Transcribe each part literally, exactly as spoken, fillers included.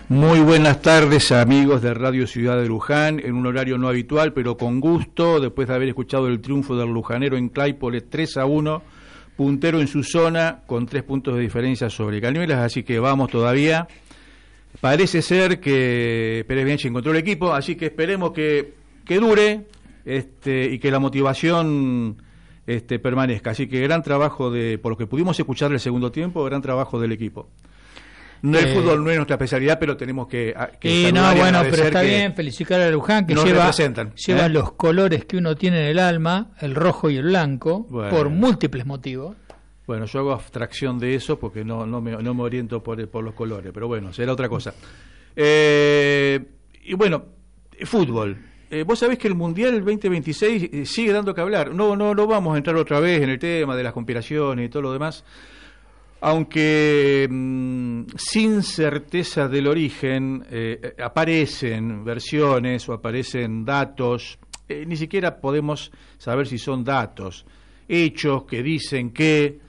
Muy buenas tardes, amigos de Radio Ciudad de Luján, en un horario no habitual, pero con gusto, después de haber escuchado el triunfo del lujanero en Claypole tres a uno, puntero en su zona, con tres puntos de diferencia sobre Cañuelas, así que vamos todavía. Parece ser que Pérez Bianchi encontró el equipo, así que esperemos que, que dure este, y que la motivación este, permanezca. Así que gran trabajo, de por lo que pudimos escuchar el segundo tiempo, gran trabajo del equipo. No, el eh, fútbol no es nuestra especialidad, pero tenemos que, que y no, bueno, pero está bien felicitar a Luján, que lleva, lleva ¿eh? los colores que uno tiene en el alma, el rojo y el blanco, bueno, por múltiples motivos. Bueno, yo hago abstracción de eso porque no, no, me, no me oriento por, por los colores, pero bueno, será otra cosa. Eh, y bueno, fútbol. Eh, vos sabés que el Mundial veinte veintiséis eh, sigue dando que hablar. No, no, no vamos a entrar otra vez en el tema de las conspiraciones y todo lo demás. Aunque mmm, sin certeza del origen eh, aparecen versiones o aparecen datos, eh, ni siquiera podemos saber si son datos, hechos que dicen que,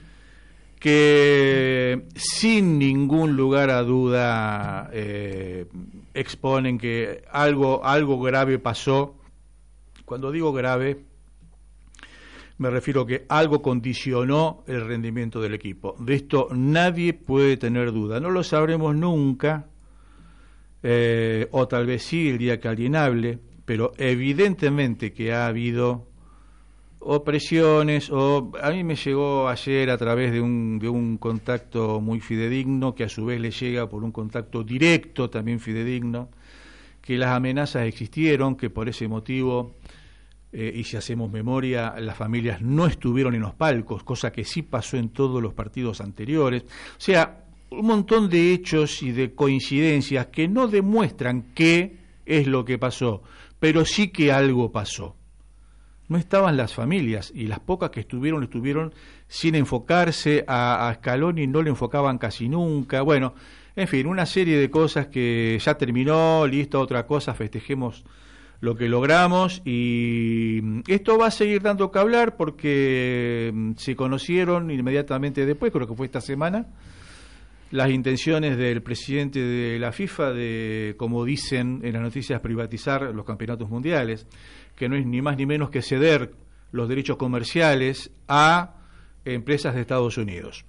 que sin ningún lugar a duda eh, exponen que algo, algo grave pasó. Cuando digo grave, me refiero a que algo condicionó el rendimiento del equipo. De esto nadie puede tener duda. No lo sabremos nunca, eh, o tal vez sí el día que alguien hable, pero evidentemente que ha habido o presiones, o a mí me llegó ayer a través de un, de un contacto muy fidedigno, que a su vez le llega por un contacto directo también fidedigno, que las amenazas existieron, que por ese motivo... Eh, y si hacemos memoria, las familias no estuvieron en los palcos, cosa que sí pasó en todos los partidos anteriores. O sea, un montón de hechos y de coincidencias que no demuestran qué es lo que pasó, pero sí que algo pasó. No estaban las familias, y las pocas que estuvieron, estuvieron sin enfocarse a, a Scaloni, no le enfocaban casi nunca. Bueno, en fin, una serie de cosas que ya terminó, listo, otra cosa, festejemos lo que logramos, y esto va a seguir dando que hablar porque se conocieron inmediatamente después, creo que fue esta semana, las intenciones del presidente de la FIFA de, como dicen en las noticias, privatizar los campeonatos mundiales, que no es ni más ni menos que ceder los derechos comerciales a empresas de Estados Unidos.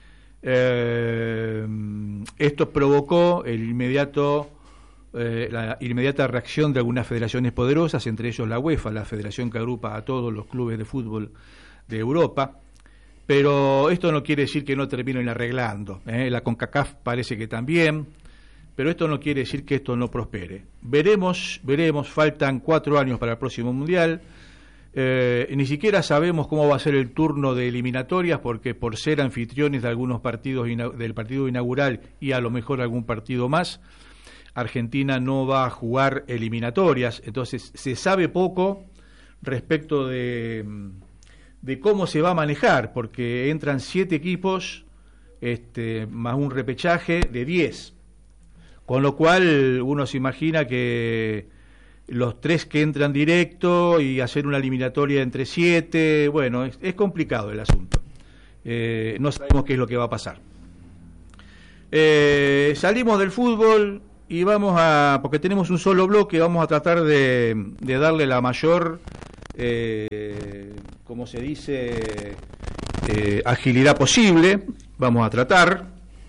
Eh, esto provocó el inmediato Eh, la inmediata reacción de algunas federaciones poderosas, entre ellos la UEFA, la federación que agrupa a todos los clubes de fútbol de Europa, pero esto no quiere decir que no terminen arreglando, ¿eh? La CONCACAF parece que también, pero esto no quiere decir que esto no prospere. Veremos, veremos, faltan cuatro años para el próximo Mundial, eh, ni siquiera sabemos cómo va a ser el turno de eliminatorias, porque por ser anfitriones de algunos partidos, del partido inaugural y a lo mejor algún partido más, Argentina no va a jugar eliminatorias, entonces se sabe poco respecto de, de cómo se va a manejar, porque entran siete equipos este, más un repechaje de diez, con lo cual uno se imagina que los tres que entran directo y hacer una eliminatoria entre siete, bueno, es, es complicado el asunto, eh, no sabemos qué es lo que va a pasar. Eh, salimos del fútbol y vamos a, porque tenemos un solo bloque, vamos a tratar de, de darle la mayor, eh, como se dice, eh, agilidad posible. Vamos a tratar,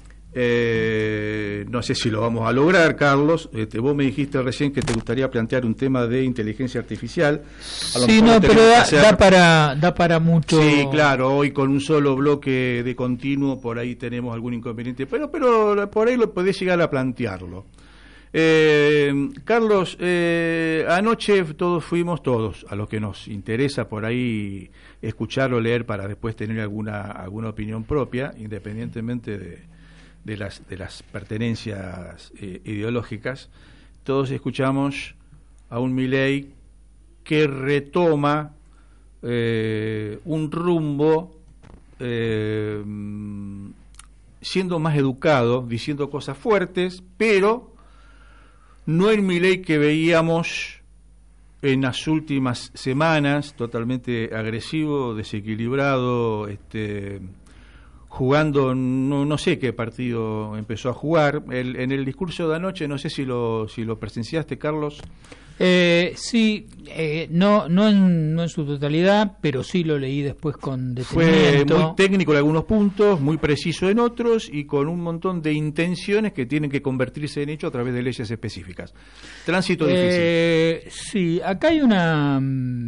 eh, no sé si lo vamos a lograr, Carlos. Este, vos me dijiste recién que te gustaría plantear un tema de inteligencia artificial. A lo sí, no, pero da, hacer... da para da para mucho. Sí, claro, hoy con un solo bloque de continuo, por ahí tenemos algún inconveniente, pero, pero por ahí lo podés llegar a plantearlo. Eh, Carlos, eh, anoche todos fuimos, todos, a los que nos interesa por ahí escuchar o leer para después tener alguna alguna opinión propia, independientemente de, de las de las pertenencias eh, ideológicas, todos escuchamos a un Milei que retoma eh, un rumbo eh, siendo más educado, diciendo cosas fuertes, pero no el Milei que veíamos en las últimas semanas, totalmente agresivo, desequilibrado, este, jugando, no, no sé qué partido empezó a jugar. El, en el discurso de anoche, no sé si lo, si lo presenciaste, Carlos. Eh, sí, eh, no, no, en, no en su totalidad, pero sí lo leí después con detenimiento. Fue muy técnico en algunos puntos, muy preciso en otros y con un montón de intenciones que tienen que convertirse en hecho a través de leyes específicas. Tránsito eh, difícil. Sí, acá hay una...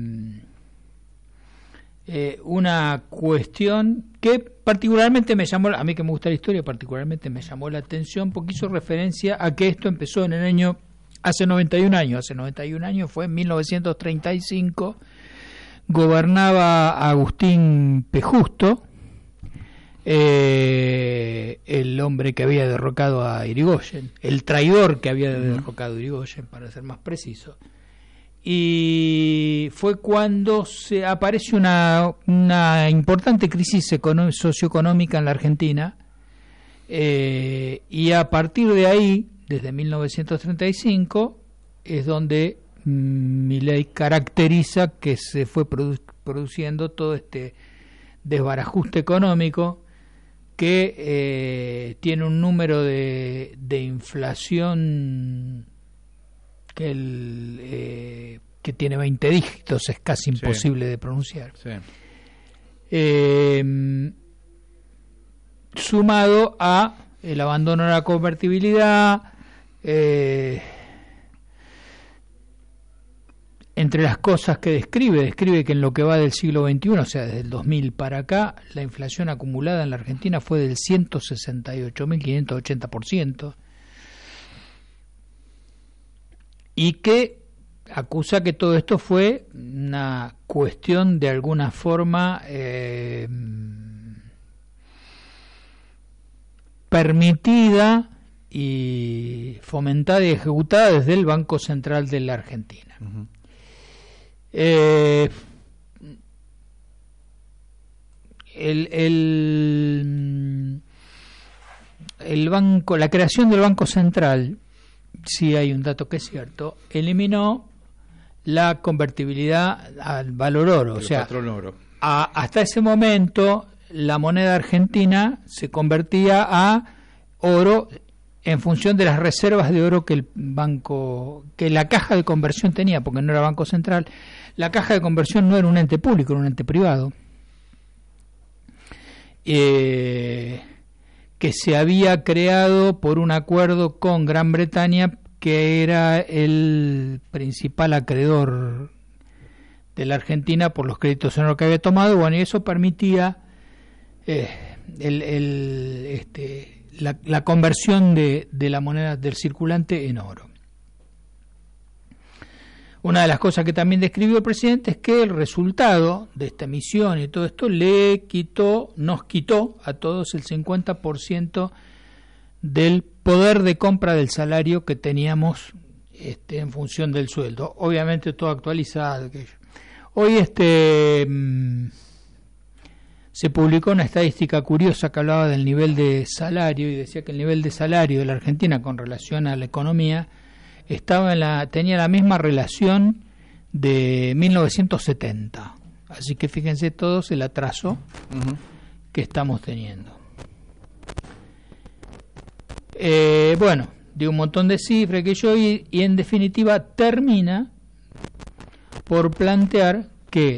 Eh, una cuestión que particularmente me llamó, a mí que me gusta la historia, particularmente me llamó la atención porque hizo referencia a que esto empezó en el año, hace noventa y un años, hace noventa y un años, fue en mil novecientos treinta y cinco, gobernaba Agustín P. Justo, eh, el hombre que había derrocado a Irigoyen, el traidor que había derrocado a Irigoyen, para ser más preciso. Y fue cuando se aparece una, una importante crisis económica, socioeconómica en la Argentina, eh, y a partir de ahí, desde mil novecientos treinta y cinco, es donde mm, Milei caracteriza que se fue produ- produciendo todo este desbarajuste económico que eh, tiene un número de, de inflación que el eh, que tiene veinte dígitos, es casi imposible sí. de pronunciar. Sí. Eh, sumado a el abandono de la convertibilidad, eh, entre las cosas que describe, describe que en lo que va del siglo veintiuno, o sea, desde el dos mil para acá, la inflación acumulada en la Argentina fue del ciento sesenta y ocho mil quinientos ochenta por ciento. Y que acusa que todo esto fue una cuestión de alguna forma eh, permitida y fomentada y ejecutada desde el Banco Central de la Argentina. Uh-huh. eh, el, el, el banco, la creación del Banco Central, sí hay un dato que es cierto, eliminó la convertibilidad al valor oro. El o sea, patrón oro. A, hasta ese momento la moneda argentina se convertía a oro en función de las reservas de oro que el banco, que la caja de conversión tenía, porque no era Banco Central. La caja de conversión no era un ente público, era un ente privado. Eh, que se había creado por un acuerdo con Gran Bretaña, que era el principal acreedor de la Argentina por los créditos en oro que había tomado. Bueno, y eso permitía eh, el, el, este, la, la conversión de, de la moneda del circulante en oro. Una de las cosas que también describió el presidente es que el resultado de esta emisión y todo esto le quitó, nos quitó a todos el cincuenta por ciento del poder de compra del salario que teníamos este, en función del sueldo. Obviamente todo actualizado. Hoy este mmm, se publicó una estadística curiosa que hablaba del nivel de salario y decía que el nivel de salario de la Argentina con relación a la economía estaba en la, tenía la misma relación de mil novecientos setenta. Así que fíjense todos el atraso uh-huh. que estamos teniendo. Eh, bueno, de un montón de cifras que yo y, y en definitiva termina por plantear que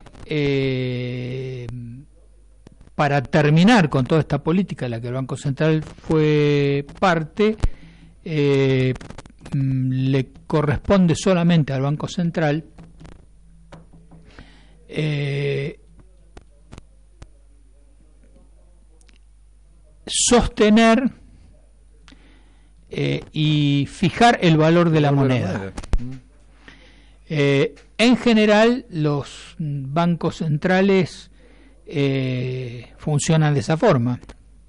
eh, para terminar con toda esta política de la que el Banco Central fue parte, eh, le corresponde solamente al Banco Central eh, sostener eh, y fijar el valor de la moneda. Eh, en general, los bancos centrales eh, funcionan de esa forma.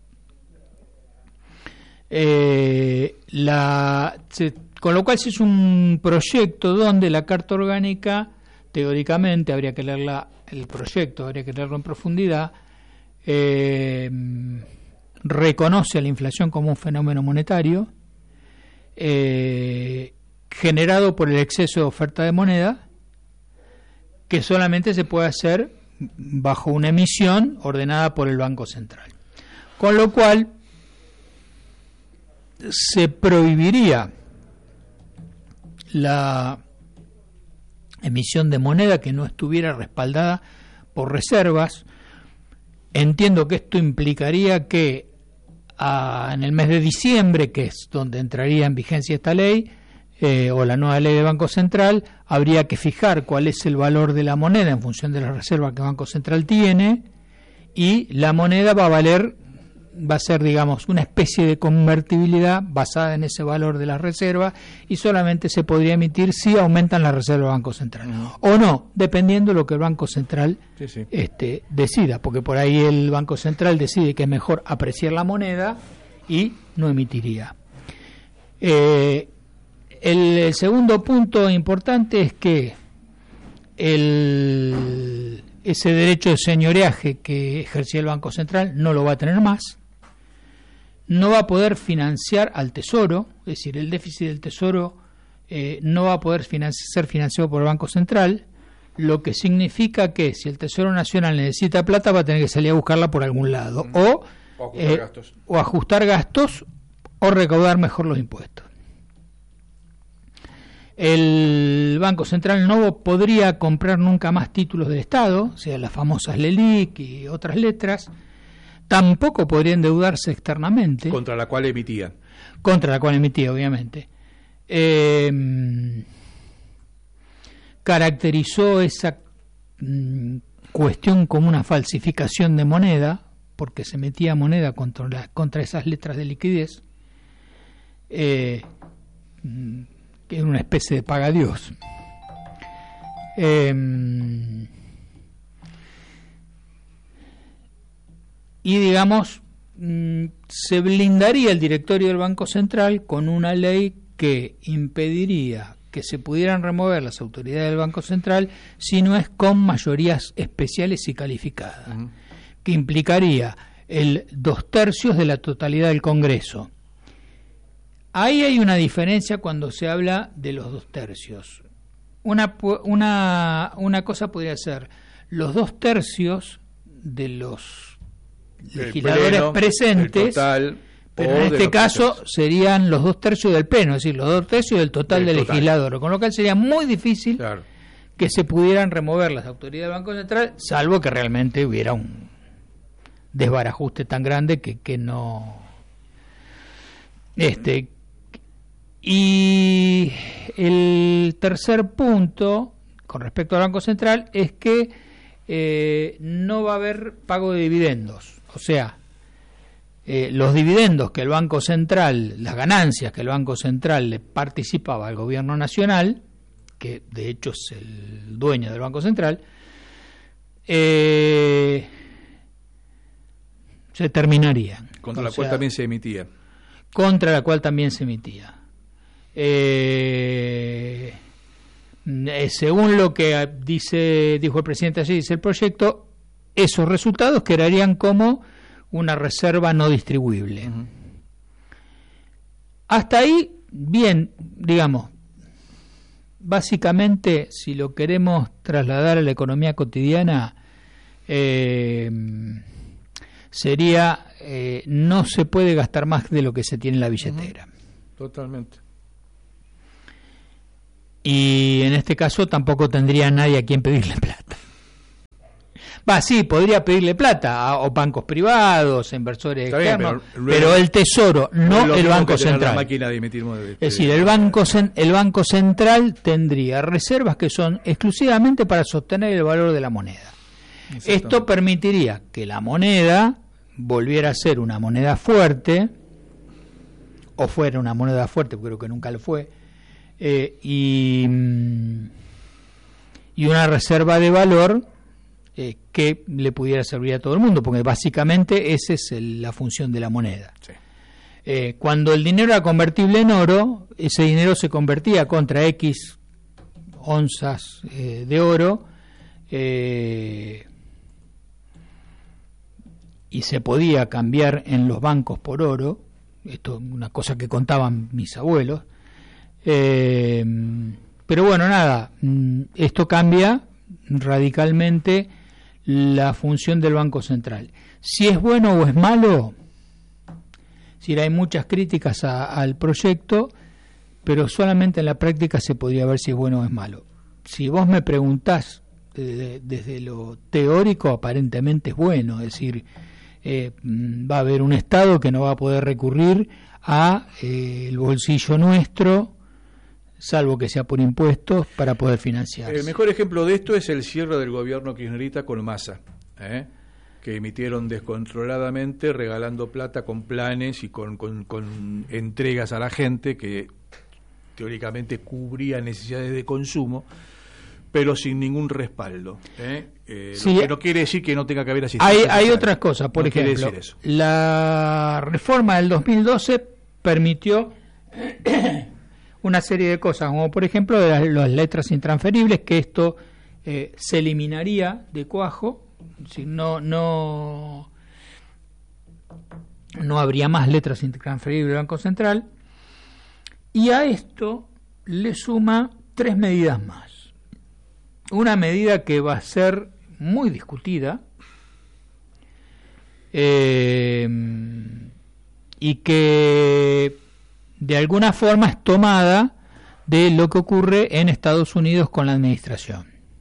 Eh, la, se, con lo cual, si es un proyecto donde la Carta Orgánica, teóricamente, habría que leerla, el proyecto, habría que leerlo en profundidad, eh, reconoce a la inflación como un fenómeno monetario, eh, generado por el exceso de oferta de moneda, que solamente se puede hacer bajo una emisión ordenada por el Banco Central. Con lo cual se prohibiría la emisión de moneda que no estuviera respaldada por reservas. Entiendo que esto implicaría que a, en el mes de diciembre, que es donde entraría en vigencia esta ley, eh, o la nueva ley del Banco Central, habría que fijar cuál es el valor de la moneda en función de la reserva que el Banco Central tiene, y la moneda va a valer, va a ser, digamos, una especie de convertibilidad basada en ese valor de la reserva, y solamente se podría emitir si aumentan las reservas del Banco Central. Uh-huh. O no, dependiendo de lo que el Banco Central sí, sí. Este, decida, porque por ahí el Banco Central decide que es mejor apreciar la moneda y no emitiría. Eh, el, el segundo punto importante es que el, ese derecho de señoreaje que ejercía el Banco Central no lo va a tener más. No va a poder financiar al Tesoro, es decir, el déficit del Tesoro eh, no va a poder financi- ser financiado por el Banco Central, lo que significa que si el Tesoro Nacional necesita plata va a tener que salir a buscarla por algún lado, mm. o, o, ajustar eh, gastos. o ajustar gastos o recaudar mejor los impuestos. El Banco Central no podría comprar nunca más títulos del Estado, o sea, las famosas LELIQ y otras letras. Tampoco podría endeudarse externamente. Contra la cual emitía. Contra la cual emitía, obviamente. Eh, caracterizó esa mm, cuestión como una falsificación de moneda, porque se metía moneda contra, la, contra esas letras de liquidez, eh, que era una especie de pagadiós. Eh, Y, digamos, mmm, se blindaría el directorio del Banco Central con una ley que impediría que se pudieran remover las autoridades del Banco Central si no es con mayorías especiales y calificadas, uh-huh. que implicaría el dos tercios de la totalidad del Congreso. Ahí hay una diferencia cuando se habla de los dos tercios. Una, una, una cosa podría ser los dos tercios de los legisladores pleno, presentes, total, pero en este caso presentes. Serían los dos tercios del pleno, es decir, los dos tercios del total del de legisladores, con lo cual sería muy difícil claro. que se pudieran remover las autoridades del Banco Central, salvo que realmente hubiera un desbarajuste tan grande que, que no... este Y el tercer punto, con respecto al Banco Central, es que eh, no va a haber pago de dividendos. O sea, eh, los dividendos que el Banco Central, las ganancias que el Banco Central le participaba al gobierno nacional, que de hecho es el dueño del Banco Central, eh, se terminarían. Contra la cual también se emitía. Contra la cual también se emitía. Eh, eh, según lo que dice dijo el presidente ayer, dice el proyecto, esos resultados quedarían como una reserva no distribuible. Uh-huh. Hasta ahí, bien, digamos, básicamente, si lo queremos trasladar a la economía cotidiana, eh, sería, eh, no se puede gastar más de lo que se tiene en la billetera. Uh-huh. Totalmente. Y en este caso tampoco tendría nadie a quien pedirle plata. Va, sí, podría pedirle plata a o bancos privados, inversores Está externos, bien, pero, pero el Tesoro, no el Banco Central. La máquina de emitir de, es decir, el banco, el Banco Central tendría reservas que son exclusivamente para sostener el valor de la moneda. Esto permitiría que la moneda volviera a ser una moneda fuerte, o fuera una moneda fuerte, porque creo que nunca lo fue, eh, y, y una reserva de valor Eh, que le pudiera servir a todo el mundo, porque básicamente esa es el, la función de la moneda. Sí. Eh, cuando el dinero era convertible en oro, ese dinero se convertía contra X onzas eh, de oro eh, y se podía cambiar en los bancos por oro. Esto es una cosa que contaban mis abuelos. Eh, pero bueno, nada, esto cambia radicalmente la función del Banco Central. Si es bueno o es malo, decir, hay muchas críticas a, al proyecto, pero solamente en la práctica se podría ver si es bueno o es malo. Si vos me preguntás desde, desde lo teórico, aparentemente es bueno, es decir, eh, va a haber un Estado que no va a poder recurrir a eh, el bolsillo nuestro, salvo que sea por impuestos, para poder financiarse. El mejor ejemplo de esto es el cierre del gobierno kirchnerista con Massa, ¿eh? que emitieron descontroladamente, regalando plata con planes y con, con, con entregas a la gente que teóricamente cubría necesidades de consumo, pero sin ningún respaldo. ¿eh? Eh, sí, lo que no quiere decir que no tenga que haber asistencia. Hay, hay otras cosas, por no ejemplo, la reforma del dos mil doce permitió una serie de cosas, como por ejemplo de las, las letras intransferibles, que esto eh, se eliminaría de cuajo, si no, no, no habría más letras intransferibles del Banco Central, y a esto le suma tres medidas más. Una medida que va a ser muy discutida, eh, y que de alguna forma es tomada de lo que ocurre en Estados Unidos con la administración.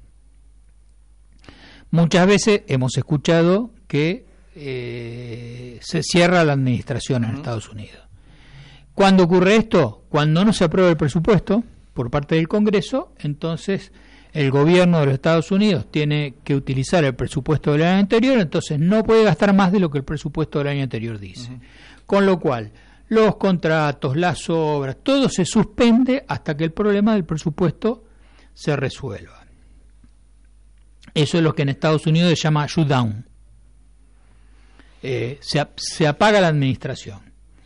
Muchas veces hemos escuchado que eh, se cierra la administración en uh-huh. Estados Unidos. ¿Cuándo ocurre esto? Cuando no se aprueba el presupuesto por parte del Congreso, entonces el gobierno de los Estados Unidos tiene que utilizar el presupuesto del año anterior, entonces no puede gastar más de lo que el presupuesto del año anterior dice. Uh-huh. Con lo cual, los contratos, las obras, todo se suspende hasta que el problema del presupuesto se resuelva. Eso es lo que en Estados Unidos se llama shutdown. Eh, se, se apaga la administración.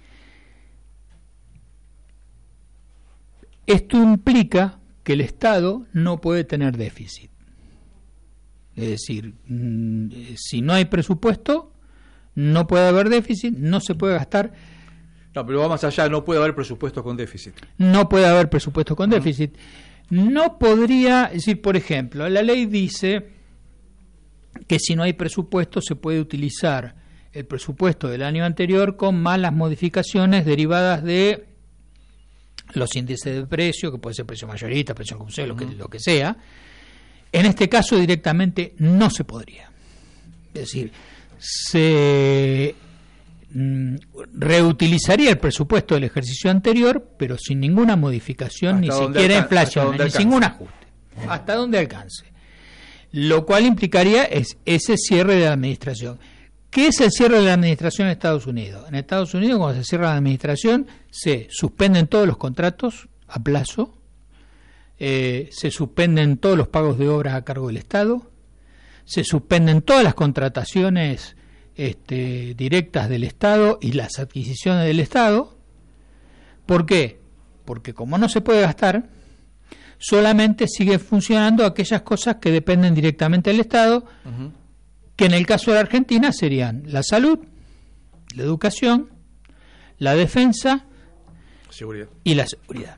Esto implica que el Estado no puede tener déficit. Es decir, mmm, si no hay presupuesto, no puede haber déficit, no se puede gastar. No, pero va más allá, no puede haber presupuesto con déficit. No puede haber presupuesto con uh-huh. déficit. No podría, es decir, por ejemplo, la ley dice que si no hay presupuesto se puede utilizar el presupuesto del año anterior con más las modificaciones derivadas de los índices de precio, que puede ser precio mayorista, precio consumidor, lo que, lo que sea. En este caso directamente no se podría. Es decir, se mm, reutilizaría el presupuesto del ejercicio anterior, pero sin ninguna modificación, ni siquiera inflación, ni ningún ajuste. Hasta donde alcance. Lo cual implicaría es ese cierre de la administración. ¿Qué es el cierre de la administración en Estados Unidos? En Estados Unidos, cuando se cierra la administración, se suspenden todos los contratos a plazo, eh, se suspenden todos los pagos de obras a cargo del Estado, se suspenden todas las contrataciones este, directas del Estado y las adquisiciones del Estado. ¿Por qué? Porque como no se puede gastar, solamente siguen funcionando aquellas cosas que dependen directamente del Estado, uh-huh. que en el caso de la Argentina serían la salud, la educación, la defensa seguridad. Y la seguridad.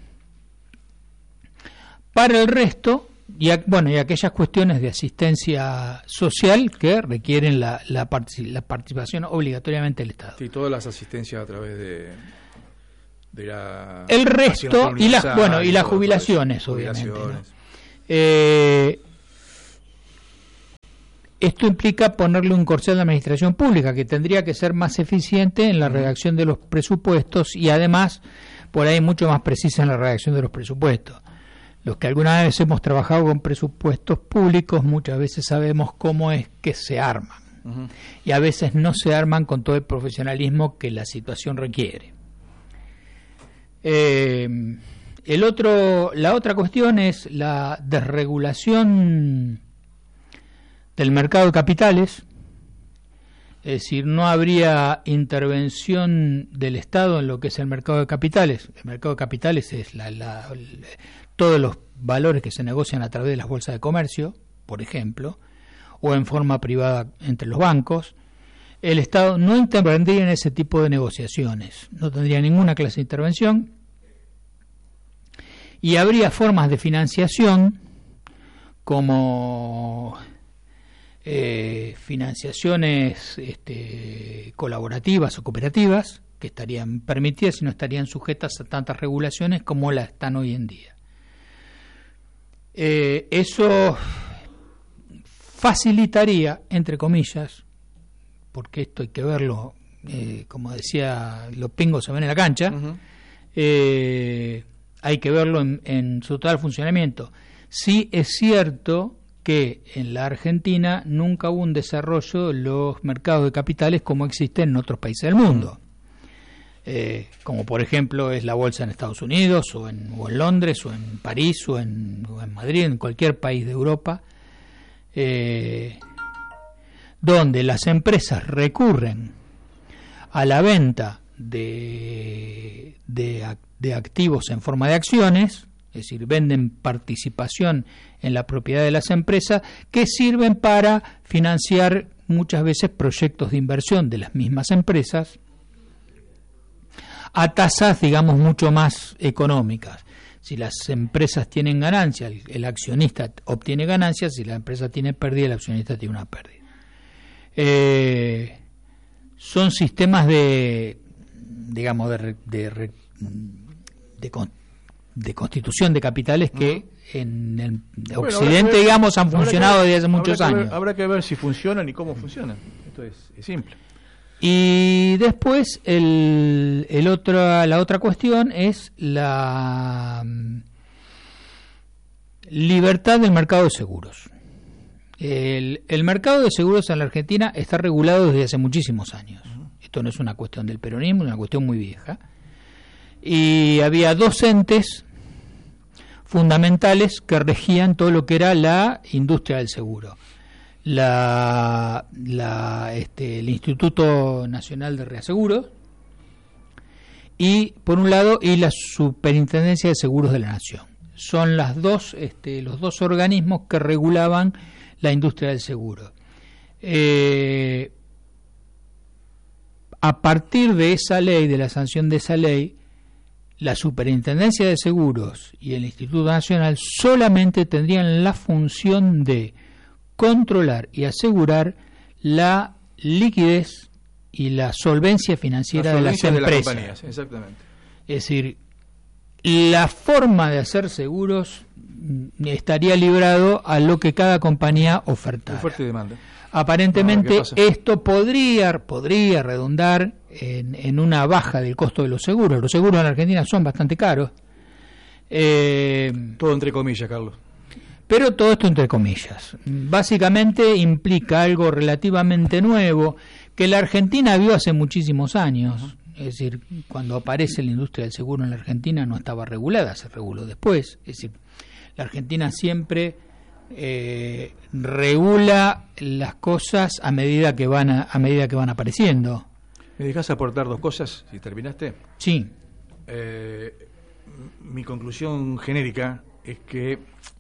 Para el resto, y a, bueno, y aquellas cuestiones de asistencia social que requieren la, la, partic- la participación obligatoriamente del Estado. Sí, todas las asistencias a través de, de la el resto y las bueno y las jubilaciones, obviamente, jubilaciones. ¿no? Eh, Esto implica ponerle un corsé a la administración pública, que tendría que ser más eficiente en la redacción de los presupuestos y además por ahí mucho más precisa en la redacción de los presupuestos. Los que alguna vez hemos trabajado con presupuestos públicos muchas veces sabemos cómo es que se arman. Uh-huh. Y a veces no se arman con todo el profesionalismo que la situación requiere. Eh, el otro, la otra cuestión es la desregulación del mercado de capitales, es decir, no habría intervención del Estado en lo que es el mercado de capitales. El mercado de capitales es la, la, la, todos los valores que se negocian a través de las bolsas de comercio, por ejemplo, o en forma privada entre los bancos. El Estado no intervendría en ese tipo de negociaciones, no tendría ninguna clase de intervención, y habría formas de financiación como Eh, financiaciones este, colaborativas o cooperativas, que estarían permitidas y no estarían sujetas a tantas regulaciones como las están hoy en día. Eh, eso facilitaría, entre comillas, porque esto hay que verlo, eh, como decía, los pingos se ven en la cancha, uh-huh. eh, hay que verlo en, en su total funcionamiento. Sí es cierto que en la Argentina nunca hubo un desarrollo de los mercados de capitales como existen en otros países del mundo. Eh, como por ejemplo es la bolsa en Estados Unidos o en, o en Londres o en París o en, o en Madrid, en cualquier país de Europa, eh, donde las empresas recurren a la venta de, de, de activos en forma de acciones, es decir, venden participación en la propiedad de las empresas que sirven para financiar muchas veces proyectos de inversión de las mismas empresas a tasas, digamos, mucho más económicas. Si las empresas tienen ganancias, el, el accionista obtiene ganancias; si la empresa tiene pérdida, el accionista tiene una pérdida. Eh, son sistemas de, digamos, de, de, de, de, de constitución de capitales que en el bueno, Occidente, ver, digamos, han funcionado ver, desde hace muchos habrá años. Ver, habrá que ver si funcionan y cómo funcionan. Esto es, es simple. Y después el, el otro, la otra cuestión es la libertad del mercado de seguros. El, el mercado de seguros en la Argentina está regulado desde hace muchísimos años. Esto no es una cuestión del peronismo, es una cuestión muy vieja. Y había dos entes fundamentales que regían todo lo que era la industria del seguro. La, la, este, el Instituto Nacional de Reaseguros y, por un lado, y la Superintendencia de Seguros de la Nación. Son las dos, este, los dos organismos que regulaban la industria del seguro. Eh, a partir de esa ley, de la sanción de esa ley, la Superintendencia de Seguros y el Instituto Nacional solamente tendrían la función de controlar y asegurar la liquidez y la solvencia financiera la solvencia de las empresas. De las compañías, exactamente. Es decir, la forma de hacer seguros estaría librado a lo que cada compañía ofertara. Oferta y demanda. Aparentemente ah, esto podría podría redundar en, en una baja del costo de los seguros. Los seguros en la Argentina son bastante caros. Eh, Todo entre comillas, Carlos. Pero todo esto entre comillas. Básicamente implica algo relativamente nuevo que la Argentina vio hace muchísimos años. Uh-huh. Es decir, cuando aparece la industria del seguro en la Argentina no estaba regulada, se reguló después. Es decir, la Argentina siempre eh, regula las cosas a medida que van a, a medida que van apareciendo. ¿Me dejas aportar dos cosas, si terminaste? Sí. Eh, mi conclusión genérica es que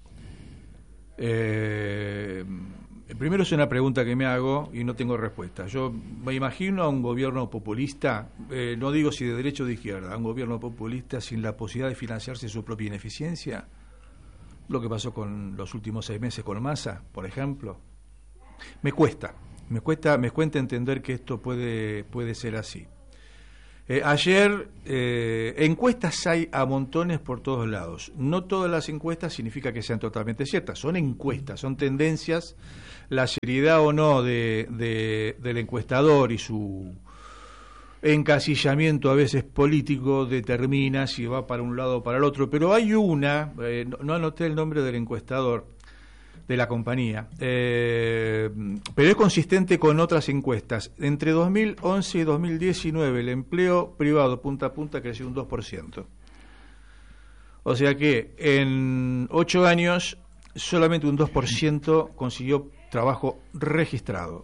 Eh, primero es una pregunta que me hago y no tengo respuesta. Yo me imagino a un gobierno populista, eh, no digo si de derecha o de izquierda, a un gobierno populista sin la posibilidad de financiarse su propia ineficiencia, lo que pasó con los últimos seis meses con Massa, por ejemplo. Me cuesta, me cuesta, me cuesta entender que esto puede, puede ser así. Eh, ayer, eh, encuestas hay a montones por todos lados. No todas las encuestas significa que sean totalmente ciertas. Son encuestas, son tendencias. La seriedad o no de, de, del encuestador y su encasillamiento a veces político determina si va para un lado o para el otro. Pero hay una, eh, no, no anoté el nombre del encuestador, de la compañía, eh, pero es consistente con otras encuestas. Entre dos mil once y dos mil diecinueve el empleo privado punta a punta creció un dos por ciento. O sea que en ocho años solamente un dos por ciento consiguió trabajo registrado.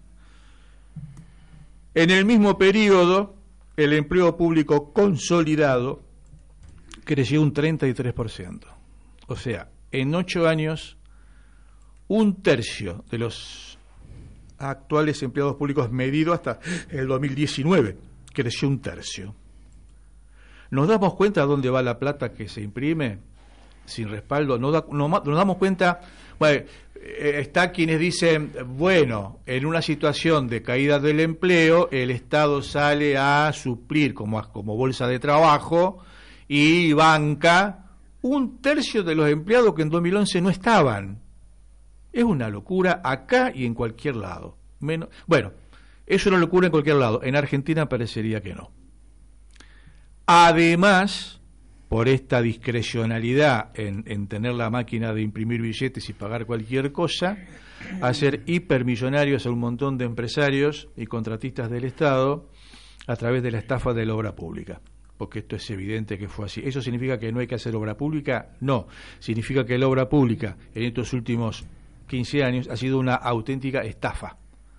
En el mismo periodo el empleo público consolidado creció un treinta y tres por ciento. O sea, en ocho años un tercio de los actuales empleados públicos medido hasta el dos mil diecinueve creció un tercio. ¿Nos damos cuenta de dónde va la plata que se imprime? sin respaldo, no da, no, nos damos cuenta, bueno, eh, está quienes dicen, bueno, en una situación de caída del empleo, el Estado sale a suplir como, como bolsa de trabajo y banca un tercio de los empleados que en dos mil once no estaban. Es una locura acá y en cualquier lado. Menos, bueno, es una locura en cualquier lado. En Argentina parecería que no. Además, por esta discrecionalidad en, en tener la máquina de imprimir billetes y pagar cualquier cosa, hacer hipermillonarios a un montón de empresarios y contratistas del Estado a través de la estafa de la obra pública. Porque esto es evidente que fue así. ¿Eso significa que no hay que hacer obra pública? No. Significa que la obra pública en estos últimos quince años ha sido una auténtica estafa.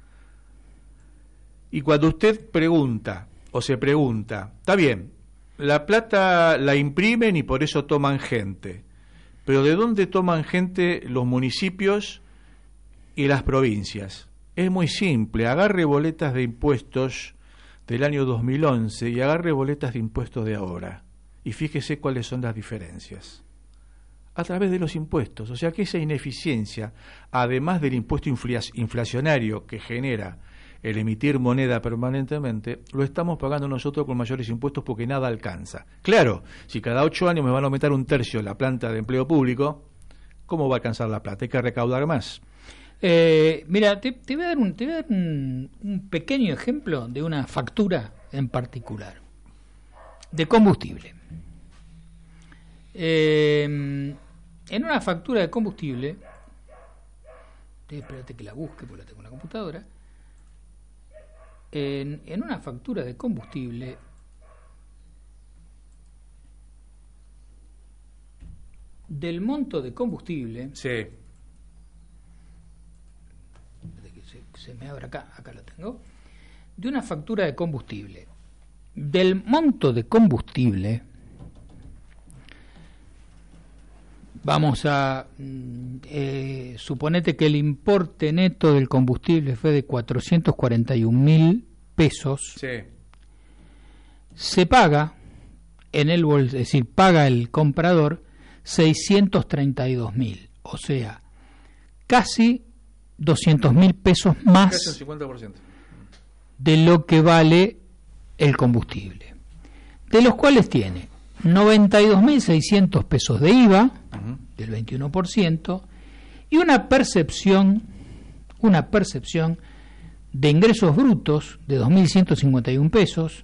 Y cuando usted pregunta, o se pregunta, está bien, la plata la imprimen y por eso toman gente, pero ¿de dónde toman gente los municipios y las provincias? Es muy simple, agarre boletas de impuestos del año dos mil once y agarre boletas de impuestos de ahora y fíjese cuáles son las diferencias. A través de los impuestos, o sea que esa ineficiencia, además del impuesto inflacionario que genera el emitir moneda permanentemente, lo estamos pagando nosotros con mayores impuestos porque nada alcanza. Claro, si cada ocho años me van a aumentar un tercio la planta de empleo público, ¿cómo va a alcanzar la plata? Hay que recaudar más. Eh, mira, te, te voy a dar, un, te voy a dar un, un pequeño ejemplo de una factura en particular, de combustible. Eh, en una factura de combustible, espérate que la busque porque la tengo en la computadora, en, en una factura de combustible del monto de combustible, sí. se me abre acá, acá lo tengo, de una factura de combustible, del monto de combustible, vamos a, eh, suponete que el importe neto del combustible fue de cuatrocientos cuarenta y un mil pesos, sí. Se paga en el bolsillo, es decir, paga el comprador seiscientos treinta y dos mil, o sea, casi doscientos mil pesos más casi un cincuenta por ciento de lo que vale el combustible, de los cuales tiene noventa y dos mil seiscientos pesos de I V A, uh-huh. del veintiuno por ciento, y una percepción, una percepción de ingresos brutos de dos mil ciento cincuenta y un pesos,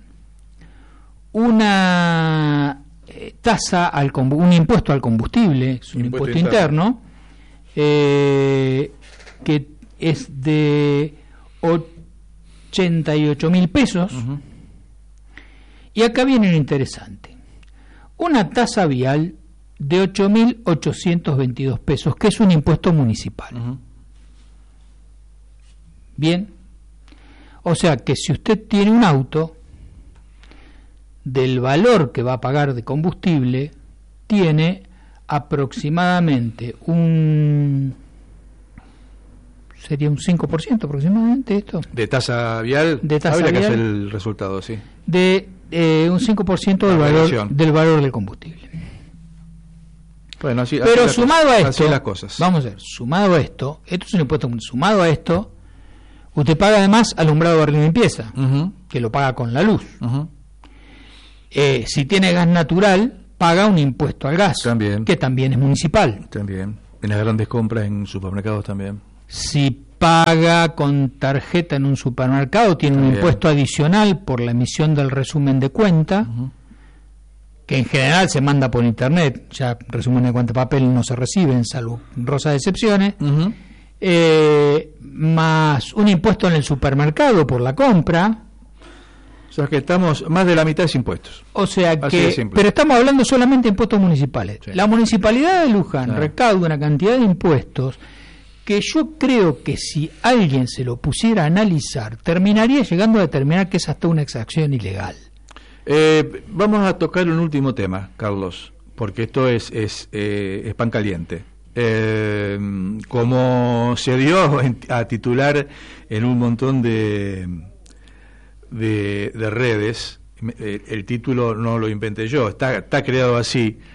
una eh, tasa, al un impuesto al combustible, es un impuesto, impuesto interno, interno eh, que es de ochenta y ocho mil pesos, uh-huh. Y acá viene lo interesante, una tasa vial de ocho mil ochocientos veintidós pesos, que es un impuesto municipal. Uh-huh. Bien, o sea que si usted tiene un auto, del valor que va a pagar de combustible, tiene aproximadamente un... sería un cinco por ciento aproximadamente esto. ¿De tasa vial? De tasa Habría vial. Que hacer el resultado, sí. De eh, un cinco por ciento del valor, del valor del combustible. Bueno, así, Pero así sumado cosa, a esto, las cosas. Vamos a ver, sumado a esto, esto es un impuesto, sumado a esto, usted paga además alumbrado, barrio y limpieza, uh-huh. que lo paga con la luz. Uh-huh. Eh, si tiene gas natural, paga un impuesto al gas, también. Que también es municipal. También. En las grandes compras en supermercados también. Si paga con tarjeta en un supermercado, tiene también un impuesto adicional por la emisión del resumen de cuenta, uh-huh. que en general se manda por internet, ya resumen de cuenta papel no se reciben, salvo rosas excepciones, uh-huh. eh, más un impuesto en el supermercado por la compra. O sea que estamos, más de la mitad es impuestos. O sea que, pero estamos hablando solamente de impuestos municipales. Sí. La municipalidad de Luján claro. recauda una cantidad de impuestos que yo creo que si alguien se lo pusiera a analizar, terminaría llegando a determinar que es hasta una exacción ilegal. Eh, vamos a tocar un último tema, Carlos, porque esto es, es, eh, es pan caliente. Eh, como se dio a titular en un montón de... De, de redes, el título no lo inventé yo, está, está creado así,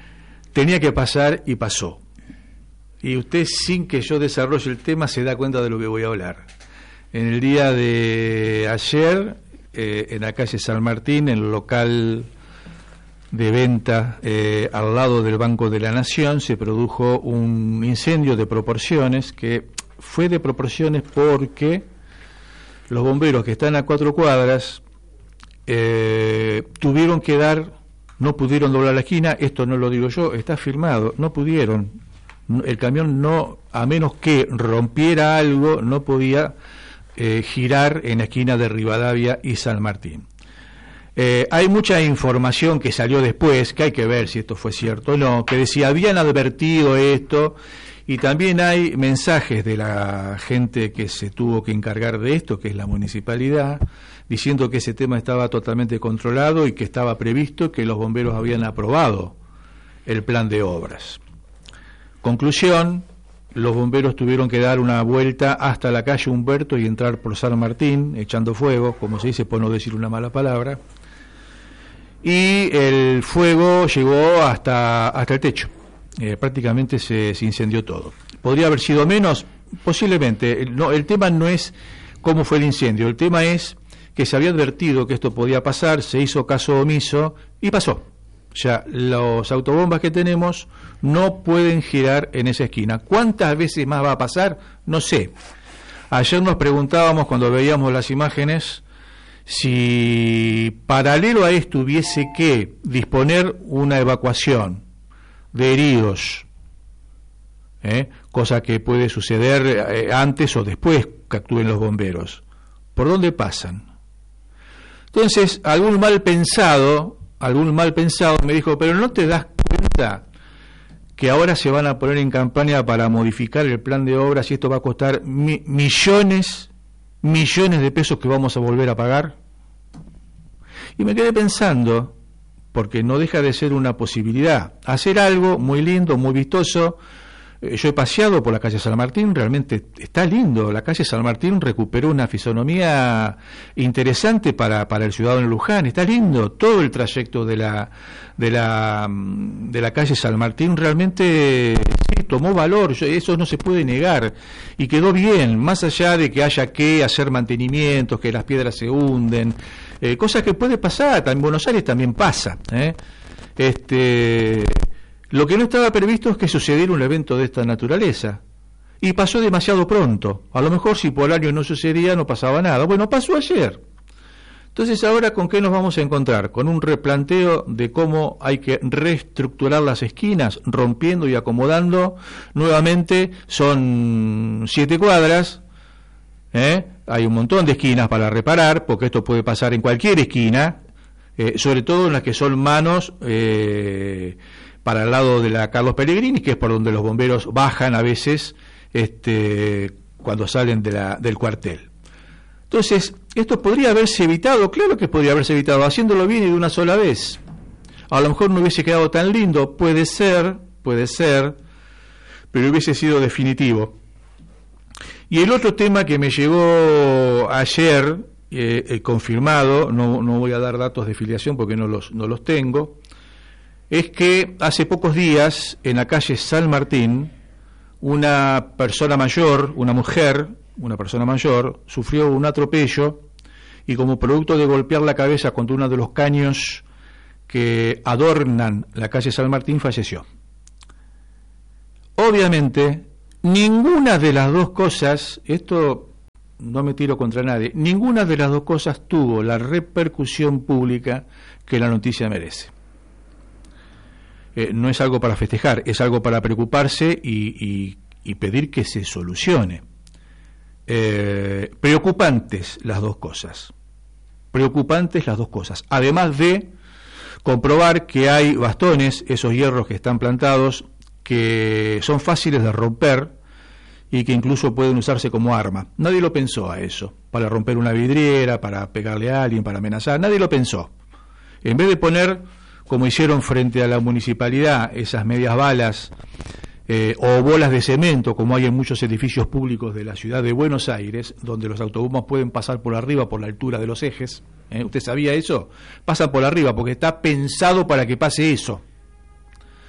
tenía que pasar y pasó. Y usted, sin que yo desarrolle el tema, se da cuenta de lo que voy a hablar. En el día de ayer, eh, en la calle San Martín, en el local de venta eh, al lado del Banco de la Nación, se produjo un incendio de proporciones, que fue de proporciones porque los bomberos que están a cuatro cuadras eh, tuvieron que dar, no pudieron doblar la esquina, esto no lo digo yo, está firmado, no pudieron, el camión no, a menos que rompiera algo, no podía eh, girar en la esquina de Rivadavia y San Martín. Eh, hay mucha información que salió después, que hay que ver si esto fue cierto o no, que decía, habían advertido esto, y también hay mensajes de la gente que se tuvo que encargar de esto, que es la municipalidad, diciendo que ese tema estaba totalmente controlado y que estaba previsto, que los bomberos habían aprobado el plan de obras. Conclusión, los bomberos tuvieron que dar una vuelta hasta la calle Humberto y entrar por San Martín, echando fuego, como se dice, por no decir una mala palabra, y el fuego llegó hasta, hasta el techo. Eh, prácticamente se, se incendió todo. ¿Podría haber sido menos? Posiblemente. No, el tema no es cómo fue el incendio, el tema es que se había advertido que esto podía pasar, se hizo caso omiso y pasó. Ya los autobombas que tenemos no pueden girar en esa esquina. ¿Cuántas veces más va a pasar? No sé. Ayer nos preguntábamos cuando veíamos las imágenes si paralelo a esto hubiese que disponer una evacuación de heridos, ¿eh? cosa que puede suceder eh, antes o después que actúen los bomberos. ¿Por dónde pasan? Entonces, algún mal pensado, algún mal pensado me dijo, pero ¿no te das cuenta que ahora se van a poner en campaña para modificar el plan de obras y esto va a costar mi- millones, millones de pesos que vamos a volver a pagar? Y me quedé pensando, porque no deja de ser una posibilidad, hacer algo muy lindo, muy vistoso. Eh, yo he paseado por la calle San Martín, realmente está lindo, la calle San Martín recuperó una fisonomía interesante para, para el ciudadano de Luján, está lindo, todo el trayecto de la, de la, de la calle San Martín realmente sí, tomó valor, yo, eso no se puede negar, y quedó bien, más allá de que haya que hacer mantenimientos, que las piedras se hunden, Eh, cosas que puede pasar, en Buenos Aires también pasa. ¿eh? Este, lo que no estaba previsto es que sucediera un evento de esta naturaleza. Y pasó demasiado pronto. A lo mejor si por año no sucedía, no pasaba nada. Bueno, pasó ayer. Entonces, ahora, ¿con qué nos vamos a encontrar? Con un replanteo de cómo hay que reestructurar las esquinas, rompiendo y acomodando. Nuevamente, son siete cuadras. ¿Eh? Hay un montón de esquinas para reparar, porque esto puede pasar en cualquier esquina, eh, sobre todo en las que son manos eh, para el lado de la Carlos Pellegrini, que es por donde los bomberos bajan a veces este, cuando salen de la, del cuartel. Entonces, ¿esto podría haberse evitado? Claro que podría haberse evitado, haciéndolo bien y de una sola vez. A lo mejor no hubiese quedado tan lindo, puede ser, puede ser, pero hubiese sido definitivo. Y el otro tema que me llegó ayer, eh, eh, confirmado, no, no voy a dar datos de filiación porque no los, no los tengo, es que hace pocos días en la calle San Martín, una persona mayor, una mujer, una persona mayor, sufrió un atropello y como producto de golpear la cabeza contra uno de los caños que adornan la calle San Martín, falleció. Obviamente, ninguna de las dos cosas, esto no me tiro contra nadie, ninguna de las dos cosas tuvo la repercusión pública que la noticia merece. Eh, no es algo para festejar, es algo para preocuparse y, y, y pedir que se solucione. Eh, preocupantes las dos cosas, preocupantes las dos cosas, además de comprobar que hay bastones, esos hierros que están plantados, que son fáciles de romper y que incluso pueden usarse como arma. Nadie lo pensó a eso, para romper una vidriera, para pegarle a alguien, para amenazar, nadie lo pensó. En vez de poner, como hicieron frente a la municipalidad, esas medias balas eh, o bolas de cemento, como hay en muchos edificios públicos de la ciudad de Buenos Aires, donde los autobuses pueden pasar por arriba por la altura de los ejes, ¿eh? ¿Usted sabía eso? Pasan por arriba porque está pensado para que pase eso.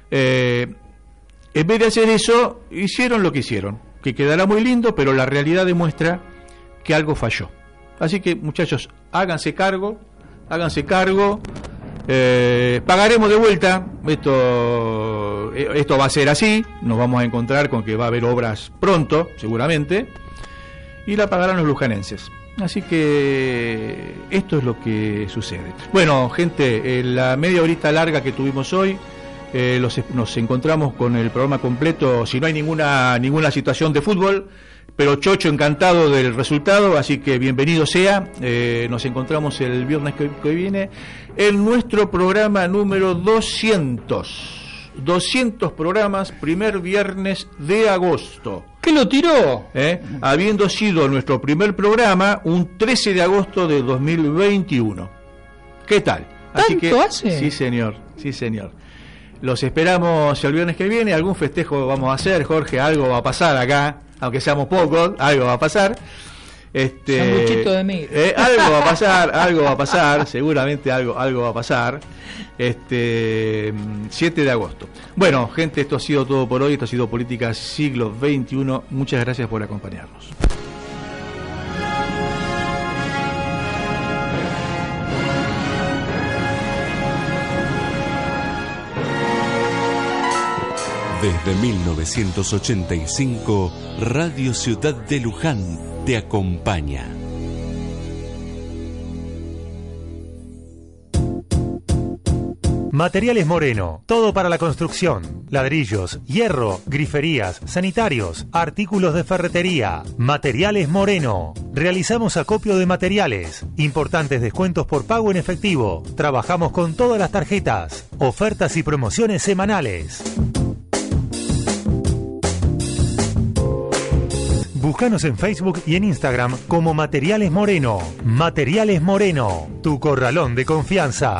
Eh, en vez de hacer eso, hicieron lo que hicieron, que quedará muy lindo, pero la realidad demuestra que algo falló. Así que, muchachos, háganse cargo, háganse cargo, eh, pagaremos de vuelta, esto, esto va a ser así, nos vamos a encontrar con que va a haber obras pronto, seguramente, y la pagarán los lujanenses. Así que esto es lo que sucede. Bueno, gente, en la media horita larga que tuvimos hoy, eh, los, nos encontramos con el programa completo, si no hay ninguna ninguna situación de fútbol, pero Chocho encantado del resultado, así que bienvenido sea. Eh, nos encontramos el viernes que, que viene en nuestro programa número doscientos. doscientos programas, primer viernes de agosto. ¿Qué lo tiró? ¿Eh? Habiendo sido nuestro primer programa un trece de agosto de dos mil veintiuno. ¿Qué tal? Así ¿Tanto que, hace? Sí, señor, sí, señor. Los esperamos el viernes que viene. Algún festejo vamos a hacer, Jorge. Algo va a pasar acá, aunque seamos pocos, algo va a pasar. Este, Sanguchito de miga. Eh, algo va a pasar, algo va a pasar, seguramente algo, algo va a pasar. Este siete de agosto. Bueno, gente, esto ha sido todo por hoy. Esto ha sido Política Siglo veintiuno. Muchas gracias por acompañarnos. Desde mil novecientos ochenta y cinco, Radio Ciudad de Luján te acompaña. Materiales Moreno, todo para la construcción, ladrillos, hierro, griferías, sanitarios, artículos de ferretería. Materiales Moreno, realizamos acopio de materiales, importantes descuentos por pago en efectivo, trabajamos con todas las tarjetas, ofertas y promociones semanales. Búscanos en Facebook y en Instagram como Materiales Moreno. Materiales Moreno, tu corralón de confianza.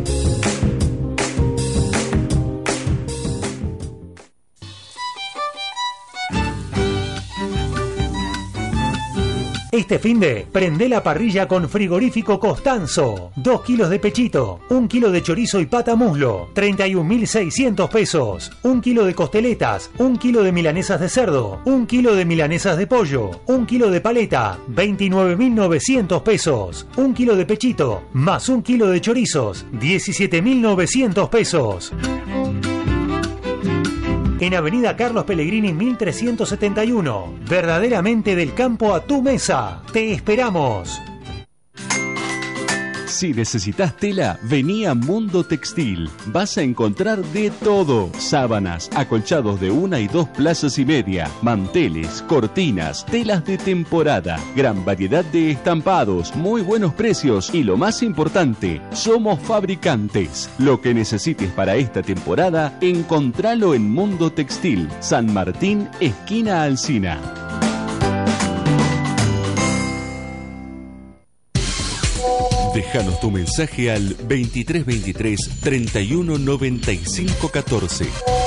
Este finde, prende la parrilla con Frigorífico Costanzo. Dos kilos de pechito, un kilo de chorizo y pata muslo, treinta y un mil seiscientos pesos. Un kilo de costeletas, un kilo de milanesas de cerdo, un kilo de milanesas de pollo, un kilo de paleta, veintinueve mil novecientos pesos. Un kilo de pechito, más un kilo de chorizos, diecisiete mil novecientos pesos. En Avenida Carlos Pellegrini mil trescientos setenta y uno. Verdaderamente del campo a tu mesa. Te esperamos. Si necesitas tela, vení a Mundo Textil. Vas a encontrar de todo: sábanas, acolchados de una y dos plazas y media, manteles, cortinas, telas de temporada, gran variedad de estampados, muy buenos precios y lo más importante, somos fabricantes. Lo que necesites para esta temporada, encontralo en Mundo Textil, San Martín, esquina Alsina. Déjanos tu mensaje al veintitrés veintitrés treinta y uno noventa y cinco catorce.